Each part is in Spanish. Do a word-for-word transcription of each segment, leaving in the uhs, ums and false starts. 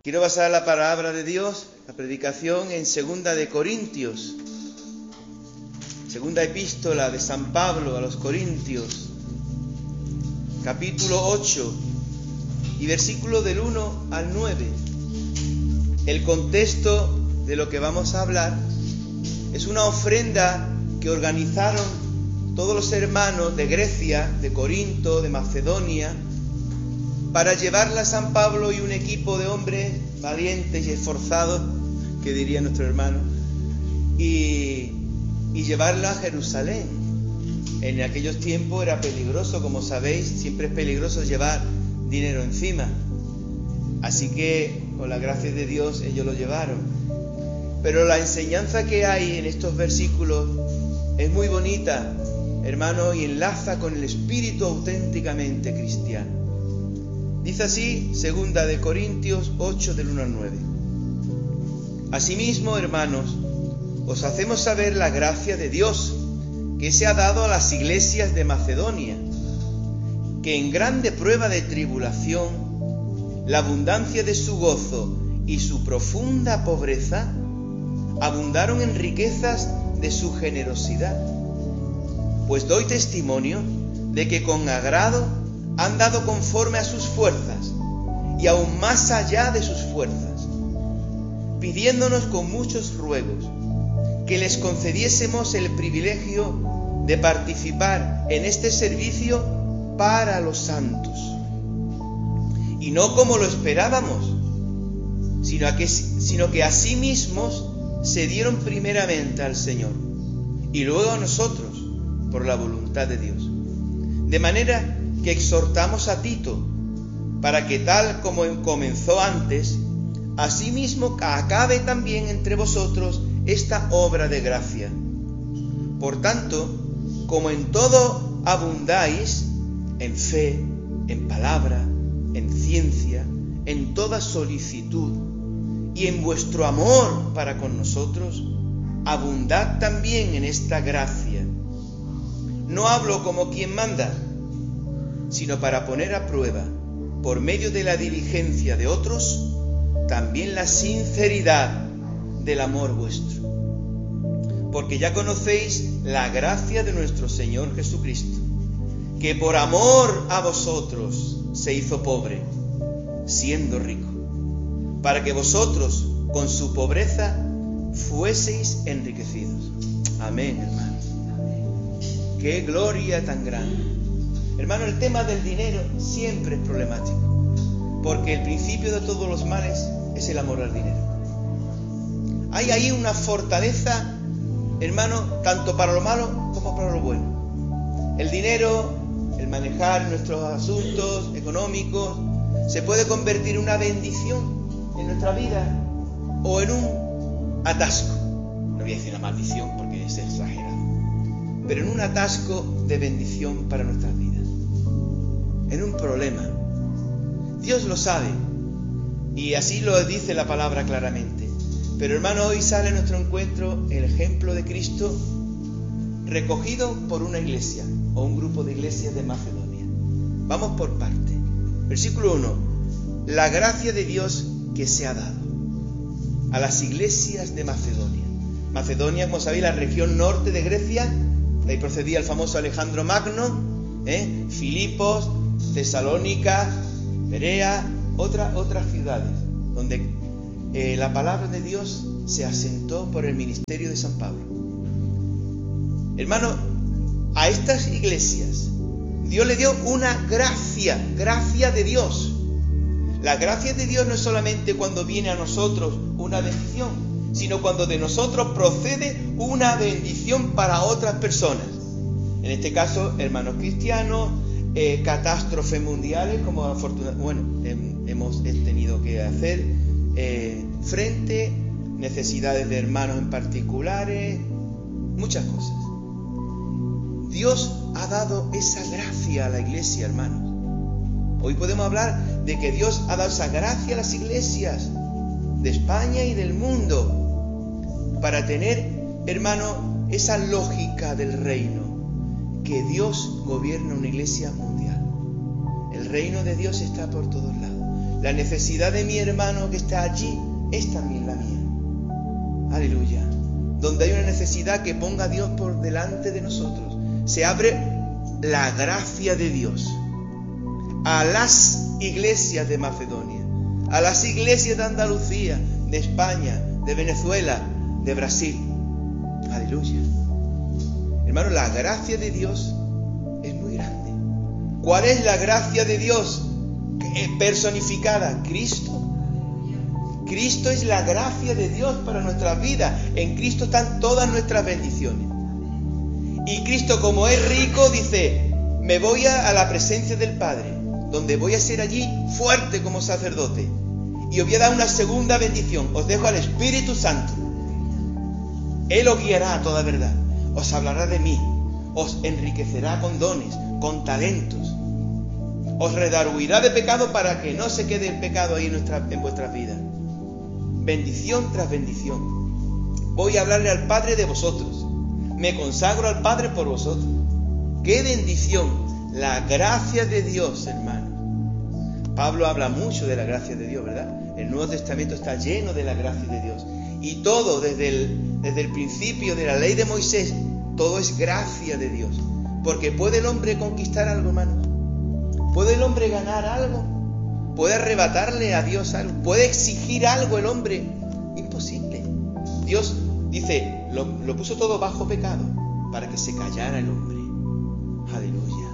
Quiero basar la palabra de Dios, la predicación, en Segunda de Corintios, segunda epístola de San Pablo a los Corintios, capítulo ocho y versículo del uno al nueve. El contexto de lo que vamos a hablar es una ofrenda que organizaron todos los hermanos de Grecia, de Corinto, de Macedonia, para llevarla a San Pablo y un equipo de hombres valientes y esforzados, que diría nuestro hermano, y, y llevarla a Jerusalén. En aquellos tiempos era peligroso, como sabéis, siempre es peligroso llevar dinero encima. Así que, con la gracia de Dios, ellos lo llevaron. Pero la enseñanza que hay en estos versículos es muy bonita, hermano, y enlaza con el espíritu auténticamente cristiano. Dice así, segunda de Corintios ocho, del uno al nueve. Asimismo, hermanos, os hacemos saber la gracia de Dios que se ha dado a las iglesias de Macedonia, que en grande prueba de tribulación, la abundancia de su gozo y su profunda pobreza abundaron en riquezas de su generosidad. Pues doy testimonio de que con agrado han dado conforme a sus fuerzas y aún más allá de sus fuerzas, pidiéndonos con muchos ruegos que les concediésemos el privilegio de participar en este servicio para los santos. Y no como lo esperábamos, sino, a que, sino que a sí mismos se dieron primeramente al Señor y luego a nosotros por la voluntad de Dios. De manera que exhortamos a Tito para que tal como comenzó antes, asimismo acabe también entre vosotros esta obra de gracia. Por tanto, como en todo abundáis, en fe, en palabra, en ciencia, en toda solicitud y en vuestro amor para con nosotros, abundad también en esta gracia. No hablo como quien manda, sino para poner a prueba, por medio de la diligencia de otros, también la sinceridad del amor vuestro. Porque ya conocéis la gracia de nuestro Señor Jesucristo, que por amor a vosotros se hizo pobre, siendo rico, para que vosotros, con su pobreza, fueseis enriquecidos. Amén, hermanos. ¡Qué gloria tan grande! Hermano, el tema del dinero siempre es problemático, porque el principio de todos los males es el amor al dinero. Hay ahí una fortaleza, hermano, tanto para lo malo como para lo bueno. El dinero, el manejar nuestros asuntos económicos, se puede convertir en una bendición en nuestra vida o en un atasco. No voy a decir una maldición porque es exagerado, pero en un atasco de bendición para nuestras vidas, en un problema. Dios lo sabe y así lo dice la palabra claramente. Pero hermano, hoy sale a nuestro encuentro el ejemplo de Cristo recogido por una iglesia o un grupo de iglesias de Macedonia. Vamos por parte. Versículo uno. La gracia de Dios que se ha dado a las iglesias de Macedonia. Macedonia, como sabéis, la región norte de Grecia. De ahí procedía el famoso Alejandro Magno, ¿eh? Filipos, Tesalónica, Berea, otra, otras ciudades, donde eh, la palabra de Dios se asentó por el ministerio de San Pablo. Hermano, a estas iglesias Dios le dio una gracia, gracia de Dios. La gracia de Dios no es solamente cuando viene a nosotros una bendición, sino cuando de nosotros procede una bendición para otras personas. En este caso, hermanos cristianos, eh, catástrofes mundiales, como afortunadamente, bueno, hem, hemos tenido que hacer eh, frente, necesidades de hermanos en particulares, muchas cosas. Dios ha dado esa gracia a la iglesia, hermanos. Hoy podemos hablar de que Dios ha dado esa gracia a las iglesias de España y del mundo, para tener, hermano, esa lógica del reino, que Dios gobierna una iglesia mundial. El reino de Dios está por todos lados. La necesidad de mi hermano que está allí es también la mía. Aleluya. Donde hay una necesidad, que ponga a Dios por delante de nosotros. Se abre la gracia de Dios a las iglesias de Macedonia, a las iglesias de Andalucía, de España, de Venezuela, de Brasil. Aleluya. Hermano, la gracia de Dios es muy grande. ¿Cuál es la gracia de Dios personificada? Cristo. Cristo es la gracia de Dios para nuestras vidas. En Cristo están todas nuestras bendiciones. Y Cristo, como es rico, dice: me voy a, a la presencia del Padre, donde voy a ser allí fuerte como sacerdote. Y os voy a dar una segunda bendición. Os dejo al Espíritu Santo. Él os guiará a toda verdad. Os hablará de mí. Os enriquecerá con dones, con talentos. Os redarguirá de pecado para que no se quede el pecado ahí en, nuestra, en vuestras vidas. Bendición tras bendición. Voy a hablarle al Padre de vosotros. Me consagro al Padre por vosotros. ¡Qué bendición! La gracia de Dios, hermano. Pablo habla mucho de la gracia de Dios, ¿verdad? El Nuevo Testamento está lleno de la gracia de Dios. Y todo, desde el, desde el principio de la ley de Moisés, todo es gracia de Dios. Porque ¿puede el hombre conquistar algo, hermano? ¿Puede el hombre ganar algo? ¿Puede arrebatarle a Dios algo? ¿Puede exigir algo el hombre? Imposible. Dios dice, lo, lo puso todo bajo pecado para que se callara el hombre. Aleluya.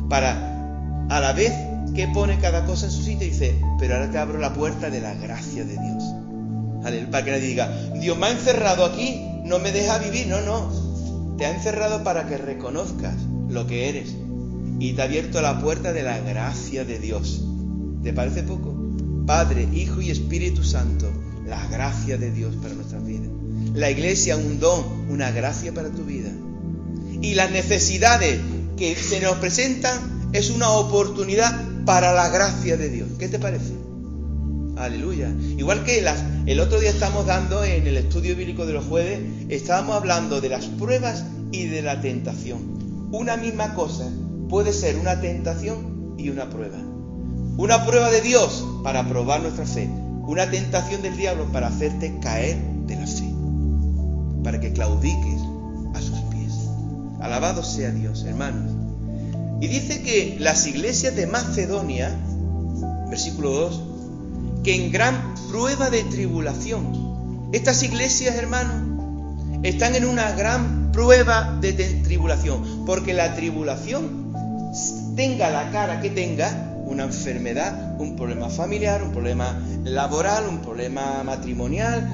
Para, a la vez que pone cada cosa en su sitio, dice, pero ahora te abro la puerta de la gracia de Dios. Aleluya. Para que nadie diga, Dios me ha encerrado aquí, no me deja vivir. No, no. Te ha encerrado para que reconozcas lo que eres. Y te ha abierto la puerta de la gracia de Dios. ¿Te parece poco? Padre, Hijo y Espíritu Santo, la gracia de Dios para nuestras vidas. La iglesia, un don, una gracia para tu vida. Y las necesidades que se nos presentan es una oportunidad para la gracia de Dios. ¿Qué te parece? Aleluya. Igual que las, el otro día estamos dando en el estudio bíblico de los jueves, estábamos hablando de las pruebas y de la tentación. Una misma cosa puede ser una tentación y una prueba. Una prueba de Dios para probar nuestra fe. Una tentación del diablo para hacerte caer de la fe. Para que claudiques a sus pies. Alabado sea Dios, hermanos. Y dice que las iglesias de Macedonia, versículo dos, que en gran prueba de tribulación. Estas iglesias, hermanos, están en una gran prueba de tribulación. Porque la tribulación, tenga la cara que tenga, una enfermedad, un problema familiar, un problema laboral, un problema matrimonial,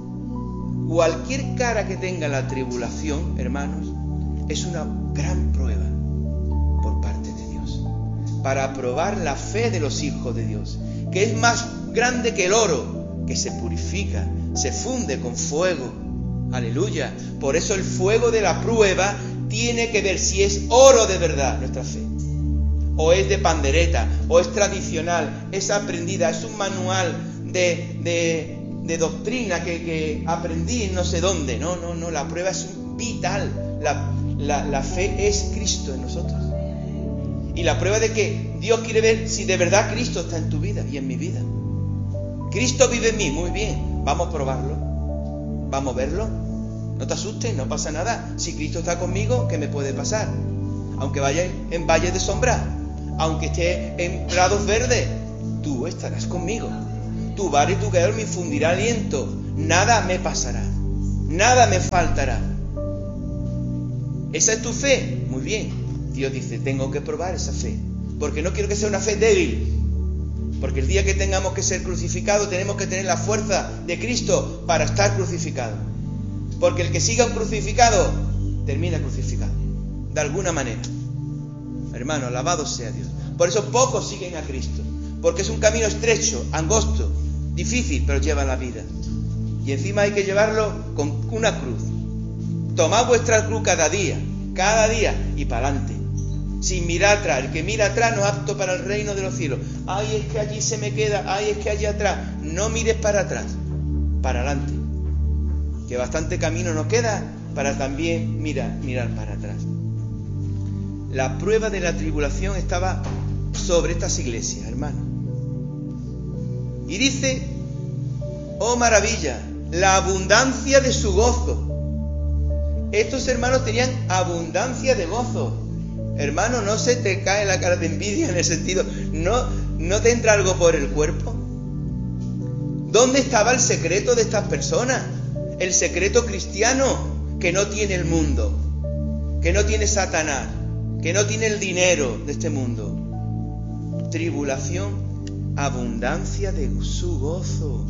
cualquier cara que tenga la tribulación, hermanos, es una gran prueba por parte de Dios, para probar la fe de los hijos de Dios, que es más grande que el oro, que se purifica, se funde con fuego. Aleluya. Por eso el fuego de la prueba tiene que ver si es oro de verdad nuestra fe, o es de pandereta, o es tradicional, es aprendida, es un manual de, de, de doctrina que, que aprendí en no sé dónde. No, no, no, la prueba es vital. La, la, la fe es Cristo en nosotros. Y la prueba de que Dios quiere ver si de verdad Cristo está en tu vida y en mi vida. Cristo vive en mí, muy bien, vamos a probarlo, vamos a verlo. No te asustes, no pasa nada. Si Cristo está conmigo, ¿qué me puede pasar? Aunque vaya en valles de sombra, aunque esté en prados verdes, tú estarás conmigo. Tu vara y tu callado me infundirá aliento. Nada me pasará, nada me faltará. ¿Esa es tu fe? Muy bien. Dios dice, tengo que probar esa fe, porque no quiero que sea una fe débil. Porque el día que tengamos que ser crucificados, tenemos que tener la fuerza de Cristo para estar crucificados. Porque el que siga un crucificado, termina crucificado, de alguna manera. Hermano, alabado sea Dios. Por eso pocos siguen a Cristo, porque es un camino estrecho, angosto, difícil, pero lleva la vida. Y encima hay que llevarlo con una cruz. Tomad vuestra cruz cada día, cada día, y para adelante, sin mirar atrás. El que mira atrás no es apto para el reino de los cielos. Ay, es que allí se me queda, ay, es que allí atrás. No mires para atrás, para adelante, que bastante camino nos queda para también mirar, mirar para atrás. La prueba de la tribulación estaba sobre estas iglesias, hermano. Y dice, oh maravilla, la abundancia de su gozo. Estos hermanos tenían abundancia de gozo. Hermano, ¿no se te cae la cara de envidia en el sentido? ¿No, no te entra algo por el cuerpo? ¿Dónde estaba el secreto de estas personas? El secreto cristiano que no tiene el mundo, que no tiene Satanás, que no tiene el dinero de este mundo. Tribulación, abundancia de su gozo.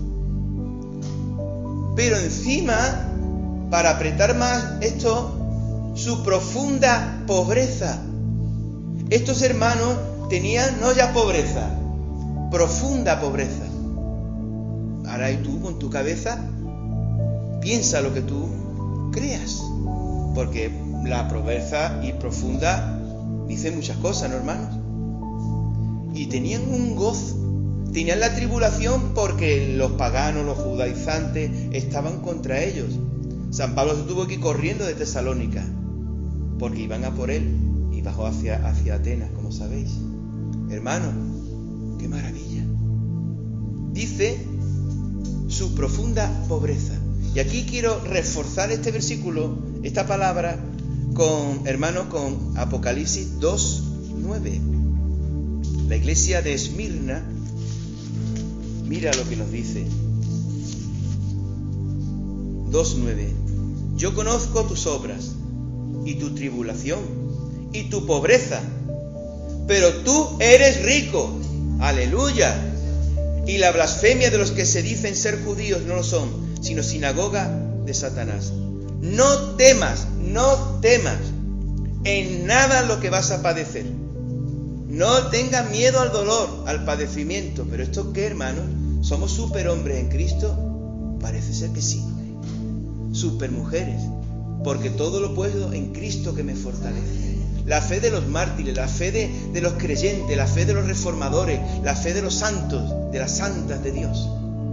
Pero encima, para apretar más esto, su profunda pobreza. Estos hermanos tenían no ya pobreza, profunda pobreza. Ahora y tú con tu cabeza piensa lo que tú creas, porque la pobreza y profunda dice muchas cosas, ¿no, hermanos? Y tenían un gozo, tenían la tribulación porque los paganos, los judaizantes estaban contra ellos. San Pablo se tuvo que ir corriendo de Tesalónica porque iban a por él y bajó hacia, hacia Atenas, como sabéis. Hermano, qué maravilla. Dice su profunda pobreza. Y aquí quiero reforzar este versículo, esta palabra, con, hermanos, con Apocalipsis dos nueve. La iglesia de Esmirna, mira lo que nos dice. dos nueve. Yo conozco tus obras y tu tribulación y tu pobreza, pero tú eres rico. Aleluya. Y la blasfemia de los que se dicen ser judíos no lo son, sino sinagoga de Satanás. No temas, no temas en nada lo que vas a padecer. No tengas miedo al dolor, al padecimiento. ¿Pero esto qué, hermanos? ¿Somos superhombres en Cristo? Parece ser que sí. Supermujeres, porque todo lo puedo en Cristo que me fortalece. La fe de los mártires, la fe de, de los creyentes, la fe de los reformadores, la fe de los santos, de las santas de Dios.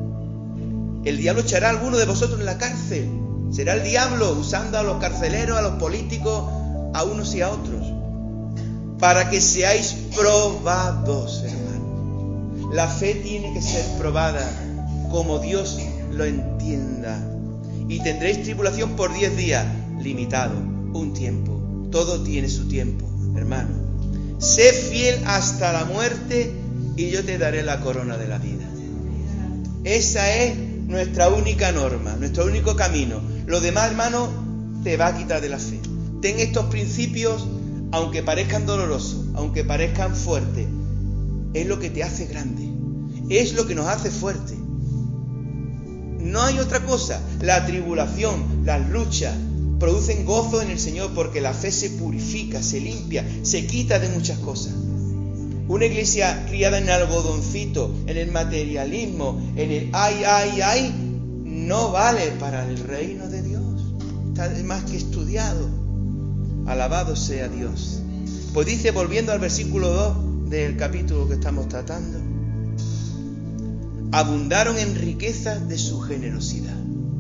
El diablo echará a alguno de vosotros en la cárcel. Será el diablo usando a los carceleros, a los políticos, a unos y a otros, para que seáis probados, hermano. La fe tiene que ser probada como Dios lo entienda. Y tendréis tribulación por diez días, limitado, un tiempo. Todo tiene su tiempo, hermano. Sé fiel hasta la muerte y yo te daré la corona de la vida. Esa es nuestra única norma, nuestro único camino. Lo demás, hermano, te va a quitar de la fe. Ten estos principios, aunque parezcan dolorosos, aunque parezcan fuertes. Es lo que te hace grande. Es lo que nos hace fuertes. No hay otra cosa. La tribulación, las luchas, producen gozo en el Señor porque la fe se purifica, se limpia, se quita de muchas cosas. Una iglesia criada en el algodoncito, en el materialismo, en el ay, ay, ay, no vale para el reino de Dios. Está más que estudiado. Alabado sea Dios. Pues dice, volviendo al versículo dos del capítulo que estamos tratando, abundaron en riquezas de su generosidad.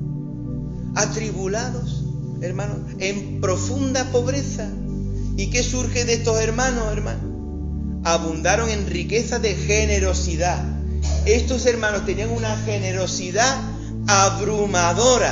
Atribulados, hermanos, en profunda pobreza. ¿Y qué surge de estos hermanos, hermanos? Abundaron en riqueza de generosidad. Estos hermanos tenían una generosidad abrumadora,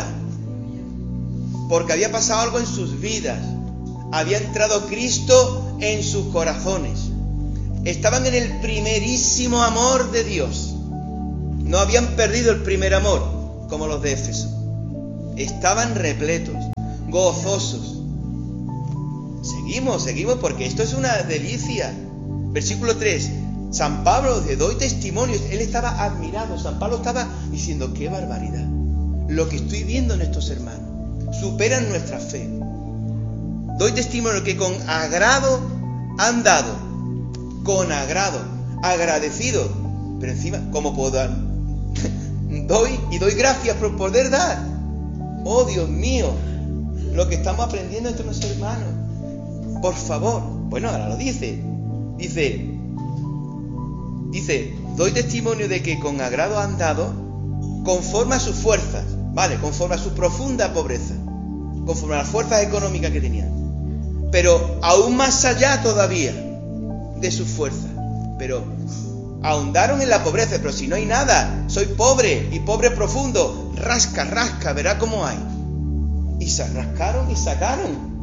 porque había pasado algo en sus vidas. Había entrado Cristo en sus corazones. Estaban en el primerísimo amor de Dios. No habían perdido el primer amor, como los de Éfeso. Estaban repletos, gozosos. Seguimos, seguimos, porque esto es una delicia. Versículo tres. San Pablo, le doy testimonio. Él estaba admirado. San Pablo estaba diciendo, qué barbaridad. Lo que estoy viendo en estos hermanos superan nuestra fe. Doy testimonio que con agrado han dado. Con agrado. Agradecido. Pero encima, ¿cómo puedo dar? Doy y doy gracias por poder dar. Oh, Dios mío, lo que estamos aprendiendo entre nuestros hermanos. Por favor. Bueno, ahora lo dice. Dice, dice, doy testimonio de que con agrado han dado conforme a sus fuerzas, ¿vale? Conforme a su profunda pobreza, conforme a las fuerzas económicas que tenían. Pero aún más allá todavía de sus fuerzas. Pero ahondaron en la pobreza. Pero si no hay nada, soy pobre y pobre profundo. Rasca, rasca, verá cómo hay. Y se rascaron y sacaron.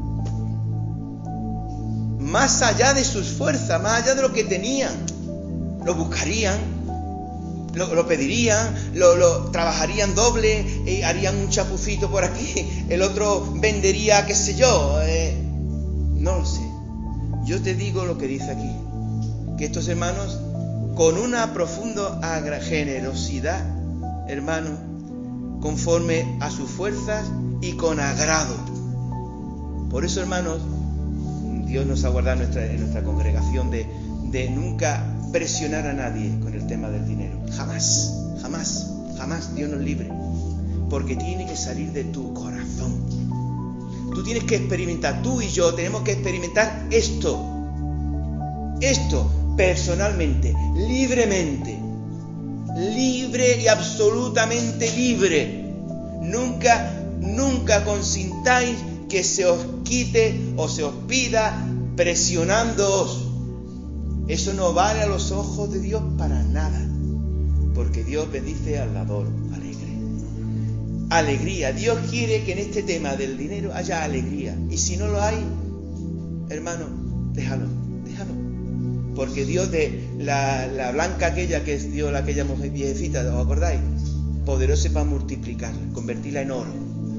Más allá de sus fuerzas, más allá de lo que tenían. Lo buscarían, lo, lo pedirían, lo, lo trabajarían doble, eh, harían un chapucito por aquí, el otro vendería, qué sé yo, eh, no lo sé. Yo te digo lo que dice aquí, que estos hermanos, con una profunda generosidad, hermanos, conforme a sus fuerzas y con agrado. Por eso, hermanos, Dios nos ha guardado en nuestra, en nuestra congregación de, de nunca presionar a nadie con el tema del dinero. Jamás, jamás, jamás. Dios nos libre. Porque tiene que salir de tu corazón. Tú tienes que experimentar, tú y yo tenemos que experimentar esto. Esto personalmente, libremente. Libre y absolutamente libre. Nunca, nunca consintáis que se os quite o se os pida presionándoos. Eso no vale a los ojos de Dios para nada, porque Dios bendice al dador alegre. Alegría. Dios quiere que en este tema del dinero haya alegría. Y si no lo hay, hermano, déjalo, déjalo. Porque Dios de la, la blanca aquella que es Dios, la aquella mujer viejecita, ¿os acordáis? Poderosa para multiplicarla, convertirla en oro.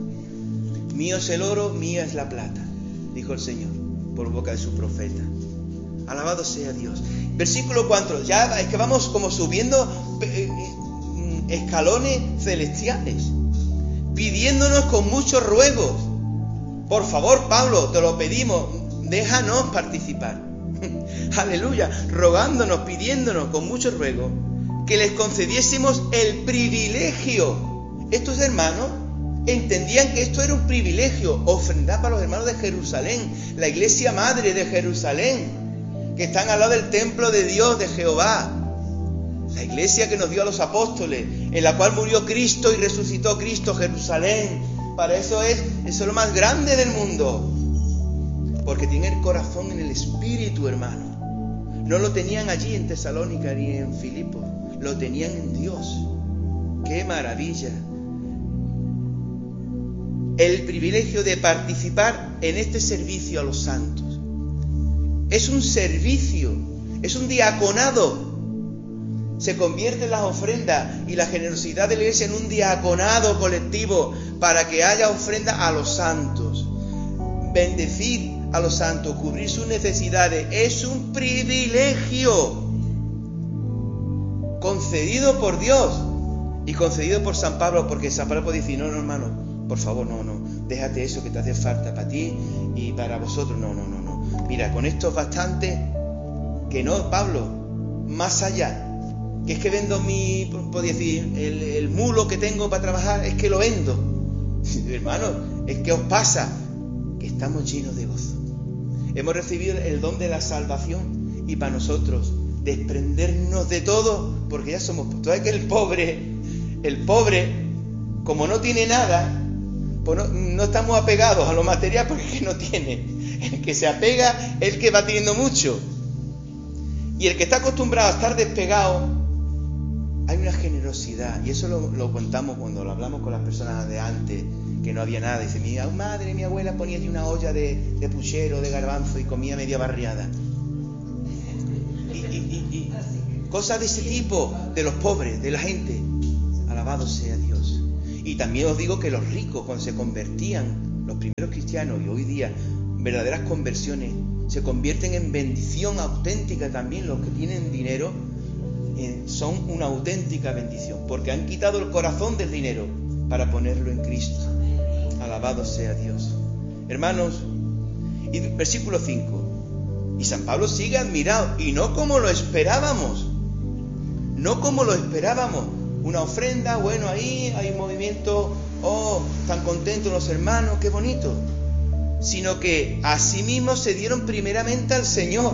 Mío es el oro, mía es la plata, dijo el Señor por boca de su profeta. Alabado sea Dios. Versículo cuatro. Ya es que vamos como subiendo eh, escalones celestiales, pidiéndonos con muchos ruegos. Por favor, Pablo, te lo pedimos, déjanos participar. Aleluya. Rogándonos, pidiéndonos con muchos ruegos que les concediésemos el privilegio. Estos hermanos entendían que esto era un privilegio, ofrendar para los hermanos de Jerusalén, la iglesia madre de Jerusalén, que están al lado del templo de Dios, de Jehová, la iglesia que nos dio a los apóstoles, en la cual murió Cristo y resucitó Cristo, Jerusalén. Para eso es, eso es lo más grande del mundo, porque tiene el corazón en el espíritu, hermano. No lo tenían allí en Tesalónica ni en Filipos, lo tenían en Dios. ¡Qué maravilla! El privilegio de participar en este servicio a los santos. Es un servicio, es un diaconado. Se convierte en las ofrendas y la generosidad de la iglesia en un diaconado colectivo para que haya ofrenda a los santos. Bendecir a los santos, cubrir sus necesidades, es un privilegio concedido por Dios y concedido por San Pablo, porque San Pablo puede decir, no, no, hermano, por favor, no, no, déjate eso que te hace falta para ti y para vosotros, no, no, no, no. Mira, con esto es bastante, que no, Pablo, más allá, que es que vendo mi, podría decir, el, el mulo que tengo para trabajar, es que lo vendo. Hermano, es que os pasa, que estamos llenos de gozo. Hemos recibido el don de la salvación y para nosotros desprendernos de todo, porque ya somos, tú sabes que el pobre, el pobre, como no tiene nada, pues no, no estamos apegados a lo material porque es que no tiene. El que se apega es el que va teniendo mucho. Y el que está acostumbrado a estar despegado, hay una generosidad. Y eso lo, lo contamos cuando lo hablamos con las personas de antes, que no había nada. Dice, mi madre, mi abuela ponía allí una olla de, de puchero, de garbanzo y comía media barriada. Y, y, y, y cosas de ese tipo, de los pobres, de la gente. Alabado sea Dios. Y también os digo que los ricos, cuando se convertían, los primeros cristianos, y hoy día verdaderas conversiones, se convierten en bendición auténtica también. Los que tienen dinero eh, son una auténtica bendición, porque han quitado el corazón del dinero para ponerlo en Cristo. Alabado sea Dios. Hermanos, y versículo cinco. Y San Pablo sigue admirado, y no como lo esperábamos, no como lo esperábamos. Una ofrenda, bueno, ahí hay un movimiento, oh, tan contentos los hermanos, qué bonito. Sino que asimismo se dieron primeramente al Señor.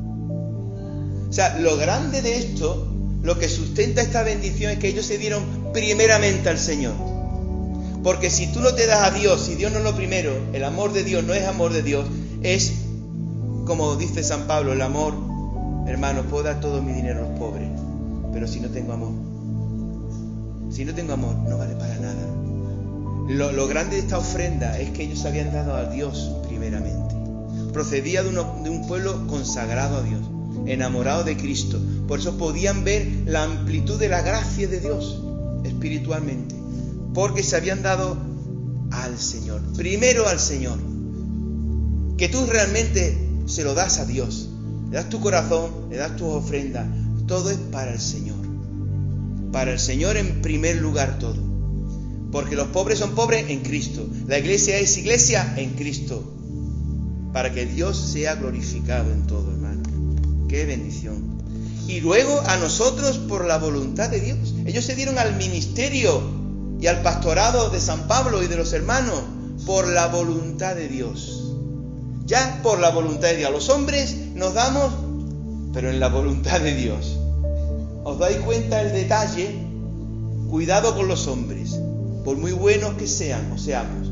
O sea, lo grande de esto, lo que sustenta esta bendición, es que ellos se dieron primeramente al Señor. Porque si tú no te das a Dios, si Dios no es lo primero, el amor de Dios no es amor de Dios, es, como dice San Pablo, el amor, hermano, puedo dar todo mi dinero a los pobres. Pero si no tengo amor, si no tengo amor, no vale para nada. Lo, lo grande de esta ofrenda es que ellos habían dado a Dios primeramente. Procedía de, uno, de un pueblo consagrado a Dios, enamorado de Cristo. Por eso podían ver la amplitud de la gracia de Dios espiritualmente, porque se habían dado al Señor, primero al Señor. Que tú realmente se lo das a Dios, le das tu corazón, le das tus ofrendas, todo es para el Señor, para el Señor en primer lugar todo, porque los pobres son pobres en Cristo, la iglesia es iglesia en Cristo, para que Dios sea glorificado en todo, hermano. ¡Qué bendición! Y luego a nosotros por la voluntad de Dios. Ellos se dieron al ministerio y al pastorado de San Pablo y de los hermanos por la voluntad de Dios. Ya por la voluntad de Dios. A los hombres nos damos, pero en la voluntad de Dios. ¿Os dais cuenta el detalle? Cuidado con los hombres, por muy buenos que sean o seamos,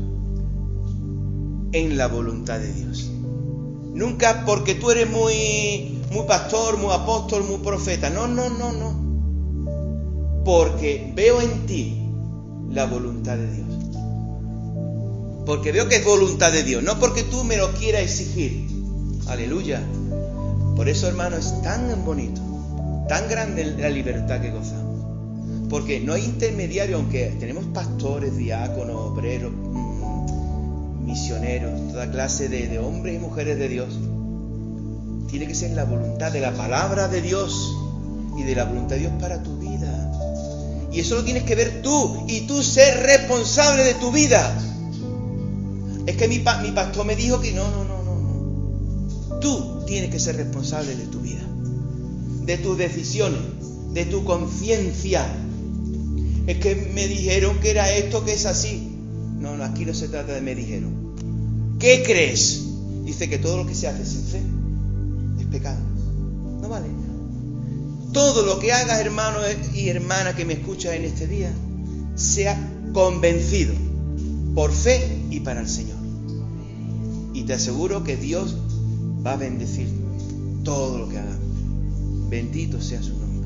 en la voluntad de Dios. Nunca porque tú eres muy, muy pastor, muy apóstol, muy profeta. No, no, no, no. Porque veo en ti la voluntad de Dios. Porque veo que es voluntad de Dios, no porque tú me lo quieras exigir. Aleluya. Por eso, hermano, es tan bonito, tan grande la libertad que gozamos. Porque no hay intermediario, aunque tenemos pastores, diáconos, obreros, misioneros, toda clase de, de hombres y mujeres de Dios. Tiene que ser la voluntad de la palabra de Dios y de la voluntad de Dios para tu vida. Y eso lo tienes que ver tú, y tú ser responsable de tu vida. Es que mi, pa, mi pastor me dijo que no, no, no, no, no. Tú tienes que ser responsable de tu vida, de tus decisiones, de tu conciencia. Es que me dijeron que era esto, que es así. No, no, aquí no se trata de me dijeron. ¿Qué crees? Dice que todo lo que se hace sin fe es pecado. No vale. Todo lo que hagas, hermano y hermana que me escuchas en este día, sea convencido por fe y para el Señor. Y te aseguro que Dios va a bendecir todo lo que hagamos. Bendito sea su nombre.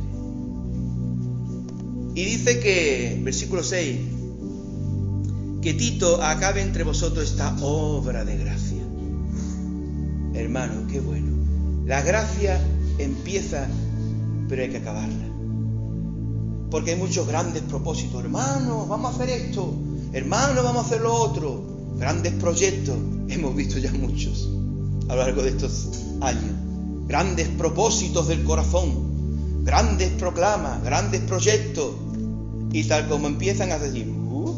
Y dice que, versículo seis, que Tito acabe entre vosotros esta obra de gracia. Hermano, qué bueno. La gracia empieza, pero hay que acabarla. Porque hay muchos grandes propósitos. Hermano, vamos a hacer esto. Hermano, vamos a hacer lo otro. Grandes proyectos. Hemos visto ya muchos a lo largo de estos años. Grandes propósitos del corazón. Grandes proclamas, grandes proyectos. Y tal como empiezan a decir,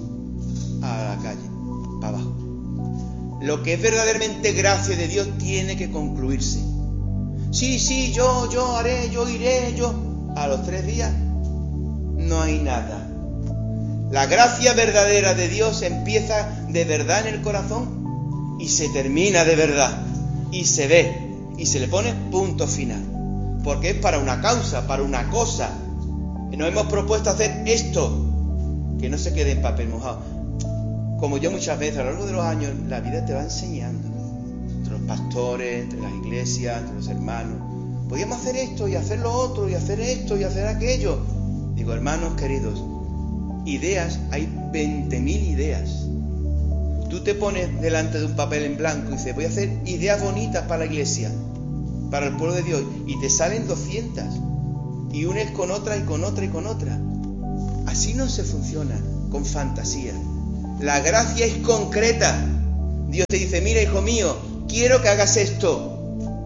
a la calle, para abajo. Lo que es verdaderamente gracia de Dios tiene que concluirse. Sí, sí, yo, yo haré, yo iré, yo. A los tres días no hay nada. La gracia verdadera de Dios empieza de verdad en el corazón y se termina de verdad. Y se ve, y se le pone punto final. Porque es para una causa, para una cosa. Y nos hemos propuesto hacer esto, que no se quede en papel mojado. Como yo muchas veces a lo largo de los años, la vida te va enseñando, entre los pastores, entre las iglesias, entre los hermanos. Podíamos hacer esto y hacer lo otro y hacer esto y hacer aquello. Digo, hermanos queridos, ideas, hay veinte mil ideas. Tú te pones delante de un papel en blanco y dices, voy a hacer ideas bonitas para la iglesia, para el pueblo de Dios, y te salen doscientas. Y unes con otra y con otra y con otra. Así no se funciona, con fantasía. La gracia es concreta. Dios te dice, mira, hijo mío, quiero que hagas esto.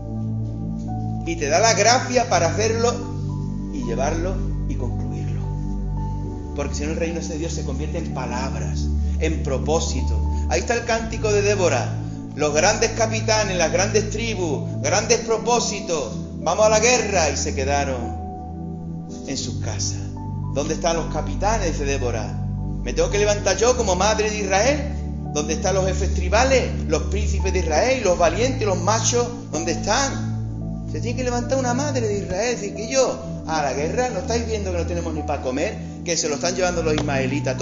Y te da la gracia para hacerlo y llevarlo y concluirlo. Porque si no, el reino de Dios se convierte en palabras, en propósitos. Ahí está el cántico de Débora. Los grandes capitanes, las grandes tribus, grandes propósitos. Vamos a la guerra. Y se quedaron en sus casas. ¿Dónde están los capitanes? Dice Débora. ¿Me tengo que levantar yo como madre de Israel? ¿Dónde están los jefes tribales, los príncipes de Israel, los valientes, los machos? ¿Dónde están? Se tiene que levantar una madre de Israel. Decir que yo, a la guerra, ¿no estáis viendo que no tenemos ni para comer? ¿Que se lo están llevando los ismaelitas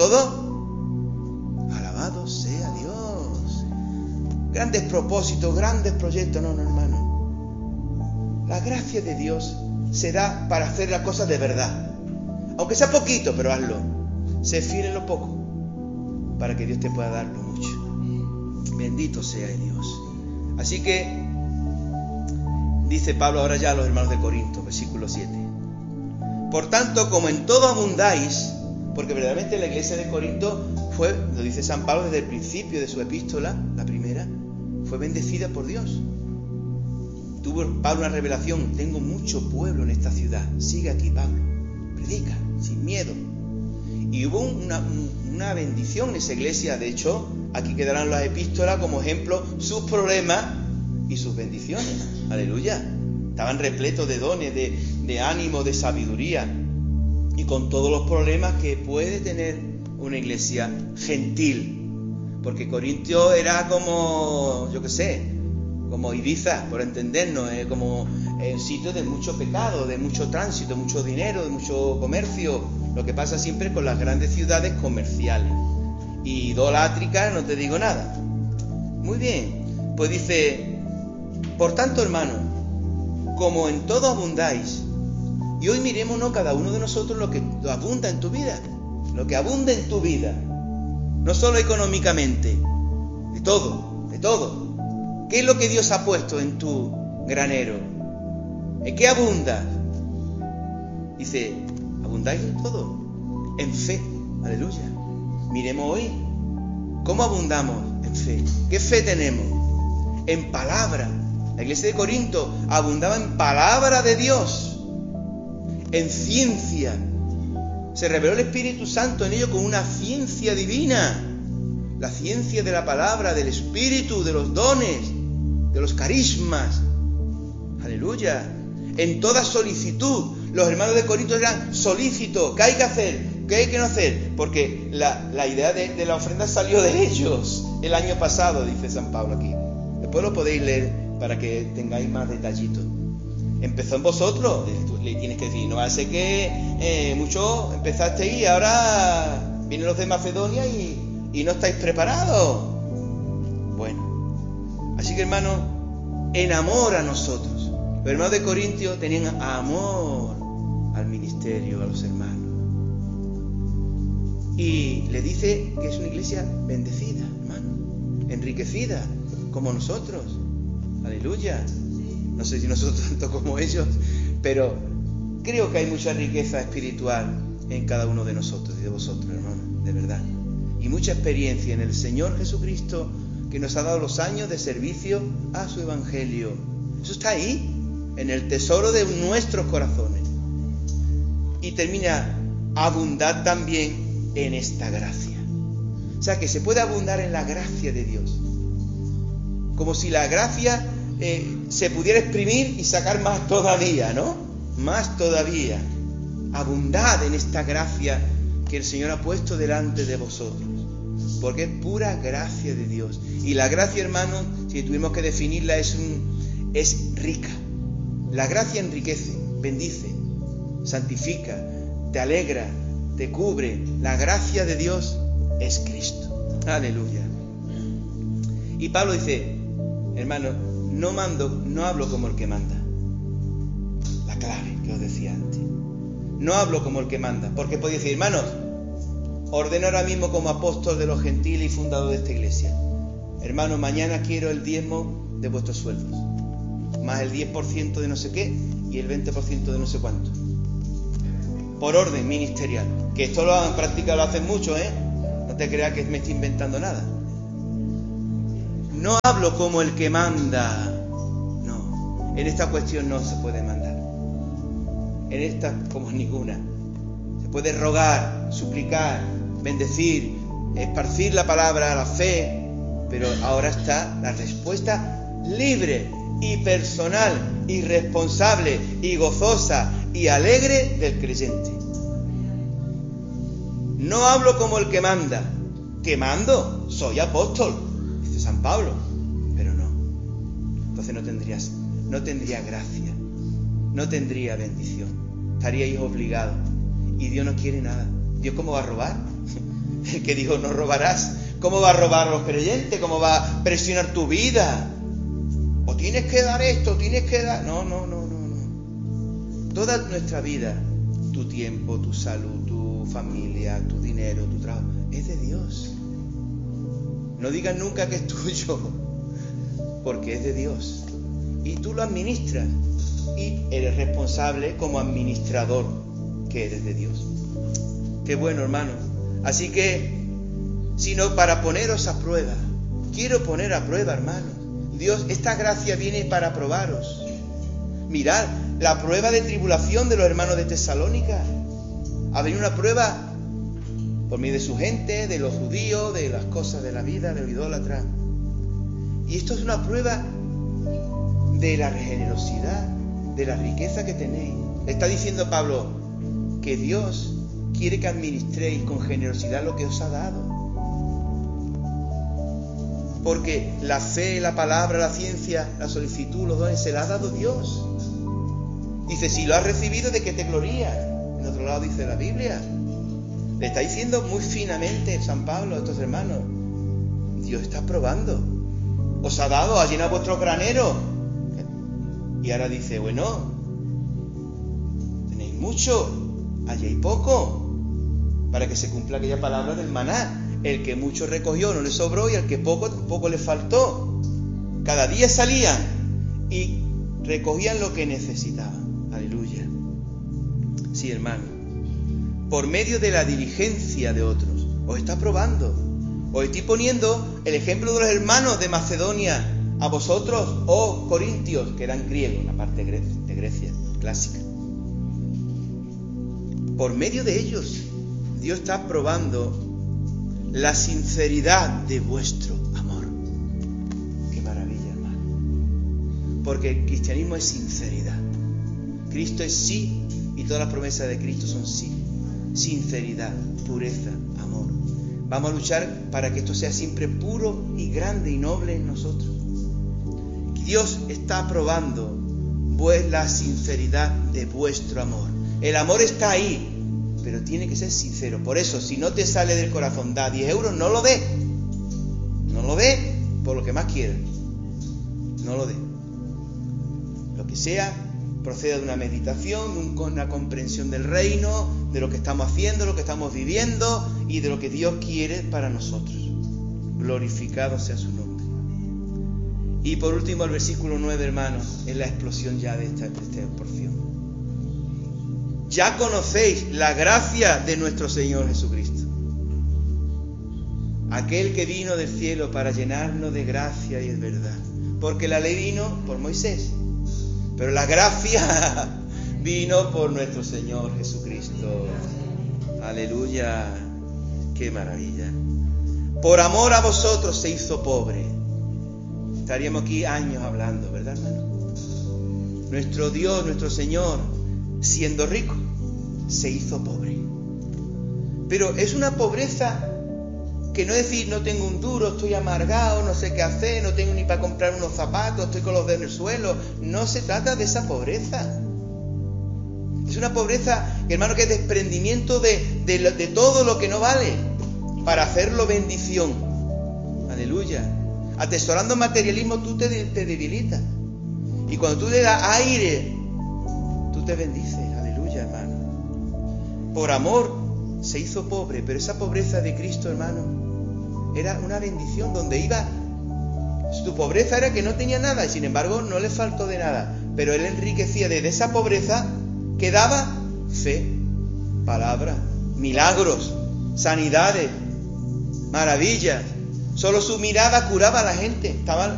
todo? Alabado sea Dios. Grandes propósitos, grandes proyectos. No, no, hermano. La gracia de Dios se da para hacer las cosas de verdad. Aunque sea poquito, pero hazlo. Sé fiel en lo poco, para que Dios te pueda dar lo mucho. Bendito sea Dios. Así que, dice Pablo ahora ya a los hermanos de Corinto, versículo siete. Por tanto, como en todo abundáis, porque verdaderamente la iglesia de Corinto fue, lo dice San Pablo desde el principio de su epístola, la primera, fue bendecida por Dios. Tuvo Pablo una revelación: tengo mucho pueblo en esta ciudad, sigue aquí Pablo, predica sin miedo. Y hubo una, una bendición en esa iglesia. De hecho, aquí quedarán las epístolas como ejemplo, sus problemas y sus bendiciones. Aleluya. Estaban repletos de dones, de, de ánimo, de sabiduría, y con todos los problemas que puede tener una iglesia gentil. Porque Corintio era como, yo qué sé, como Ibiza, por entendernos, eh, como eh, sitio de mucho pecado, de mucho tránsito, de mucho dinero, de mucho comercio. Lo que pasa siempre con las grandes ciudades comerciales. Y idolátricas, no te digo nada. Muy bien, pues dice: por tanto, hermanos, como en todo abundáis. Y hoy mirémonos cada uno de nosotros lo que abunda en tu vida. Lo que abunda en tu vida. No solo económicamente, de todo, de todo. ¿Qué es lo que Dios ha puesto en tu granero? ¿En qué abundas? Dice: abundáis en todo, en fe. Aleluya. Miremos hoy cómo abundamos en fe. ¿Qué fe tenemos? En palabra. La iglesia de Corinto abundaba en palabra de Dios, en ciencia. Se reveló el Espíritu Santo en ellos con una ciencia divina. La ciencia de la palabra, del Espíritu, de los dones, de los carismas. Aleluya. En toda solicitud. Los hermanos de Corinto eran solícitos. ¿Qué hay que hacer? ¿Qué hay que no hacer? Porque la, la idea de, de la ofrenda salió de ellos el año pasado, dice San Pablo aquí. Después lo podéis leer para que tengáis más detallitos. Empezó en vosotros. Le tienes que decir: no va a ser que eh, muchos empezasteis y ahora vienen los de Macedonia y, y no estáis preparados. Bueno, así que, hermanos, en amor a nosotros. Los hermanos de Corintio tenían amor al ministerio, a los hermanos. Y le dice que es una iglesia bendecida, hermano, enriquecida, como nosotros. Aleluya. No sé si nosotros tanto como ellos, pero creo que hay mucha riqueza espiritual en cada uno de nosotros y de vosotros, hermano, de verdad. Y mucha experiencia en el Señor Jesucristo, que nos ha dado los años de servicio a su Evangelio. Eso está ahí, en el tesoro de nuestros corazones. Y termina: abundar también en esta gracia. O sea, que se puede abundar en la gracia de Dios. Como si la gracia eh, se pudiera exprimir y sacar más todavía, ¿no? Más todavía. Abundad en esta gracia que el Señor ha puesto delante de vosotros. Porque es pura gracia de Dios. Y la gracia, hermanos, si tuvimos que definirla, es, un, es rica. La gracia enriquece, bendice, santifica, te alegra, te cubre. La gracia de Dios es Cristo. Aleluya. Y Pablo dice: hermano, no mando, no hablo como el que manda. La clave que os decía antes. No hablo como el que manda. Porque podéis decir: hermanos, ordeno ahora mismo como apóstol de los gentiles y fundador de esta iglesia. Hermano, mañana quiero el diezmo de vuestros sueldos, más el diez por ciento de no sé qué y el veinte por ciento de no sé cuánto. Por orden ministerial. Que esto lo han practicado, lo hacen mucho, ¿eh? No te creas que me estoy inventando nada. No hablo como el que manda. No. En esta cuestión no se puede mandar. En esta, como en ninguna. Se puede rogar, suplicar, bendecir, esparcir la palabra, la fe. Pero ahora está la respuesta libre y personal y responsable y gozosa y alegre del creyente. No hablo como el que manda. ¿Qué mando? Soy apóstol, dice San Pablo. Pero no. Entonces no tendrías, no tendría gracia, no tendría bendición. Estaríais obligados. Y Dios no quiere nada. ¿Dios cómo va a robar? El que dijo: no robarás. ¿Cómo va a robar a los creyentes? ¿Cómo va a presionar tu vida? O tienes que dar esto, tienes que dar... No, no, no, no, no. Toda nuestra vida tu tiempo, tu salud, tu familia, tu dinero, tu trabajo, es de Dios. No digas nunca que es tuyo, porque es de Dios. Y tú lo administras y eres responsable como administrador que eres de Dios. Qué bueno, hermano. Así que, sino para poneros a prueba. Quiero poner a prueba, hermanos. Dios, esta gracia viene para probaros. Mirad, la prueba de tribulación de los hermanos de Tesalónica. Ha venido una prueba por medio de su gente, de los judíos, de las cosas de la vida, de los idólatras. Y esto es una prueba de la generosidad, de la riqueza que tenéis. Le está diciendo Pablo que Dios quiere que administréis con generosidad lo que os ha dado. Porque la fe, la palabra, la ciencia, la solicitud, los dones, se la ha dado Dios. Dice, si lo has recibido, ¿de qué te glorías? En otro lado dice la Biblia. Le está diciendo muy finamente San Pablo a estos hermanos, Dios está probando. Os ha dado, ha llenado vuestro granero. Y ahora dice, bueno, tenéis mucho, allí hay poco, para que se cumpla aquella palabra del maná. El que mucho recogió no le sobró y al que poco, poco le faltó. Cada día salían y recogían lo que necesitaban. Aleluya. Sí, hermano. Por medio de la diligencia de otros. Os está probando. Os estoy poniendo el ejemplo de los hermanos de Macedonia a vosotros, oh corintios, que eran griegos, la parte de Grecia clásica. Por medio de ellos, Dios está probando la sinceridad de vuestro amor. Qué maravilla, hermano. Porque el cristianismo es sinceridad. Cristo es sí y todas las promesas de Cristo son sí. Sinceridad, pureza, amor. Vamos a luchar para que esto sea siempre puro y grande y noble en nosotros. Dios está probando la sinceridad de vuestro amor. El amor está ahí, pero tiene que ser sincero. Por eso, si no te sale del corazón, da diez euros, no lo dé. No lo dé por lo que más quieras. No lo dé. Lo que sea, proceda de una meditación, de una comprensión del reino, de lo que estamos haciendo, lo que estamos viviendo y de lo que Dios quiere para nosotros. Glorificado sea su nombre. Y por último, el versículo nueve, hermanos, es la explosión ya de esta, de esta porción. Ya conocéis la gracia de nuestro Señor Jesucristo, aquel que vino del cielo para llenarnos de gracia y de verdad. Porque la ley vino por Moisés, pero la gracia vino por nuestro Señor Jesucristo. Aleluya, qué maravilla. Por amor a vosotros se hizo pobre. Estaríamos aquí años hablando, ¿verdad, hermano? Nuestro Dios, nuestro Señor, siendo rico, se hizo pobre. Pero es una pobreza que no es decir, no tengo un duro, estoy amargado, no sé qué hacer, no tengo ni para comprar unos zapatos, estoy con los dedos en el suelo. No se trata de esa pobreza. Es una pobreza, hermano, que es desprendimiento de, de, de todo lo que no vale para hacerlo bendición. Aleluya. Atesorando materialismo tú te, te debilitas. Y cuando tú le das aire, tú te bendices. Aleluya, hermano. Por amor se hizo pobre, pero esa pobreza de Cristo, hermano, era una bendición. Donde iba, su pobreza era que no tenía nada y sin embargo no le faltó de nada. Pero él enriquecía desde esa pobreza que daba fe, palabra, milagros, sanidades, maravillas. Solo su mirada curaba a la gente. Estaban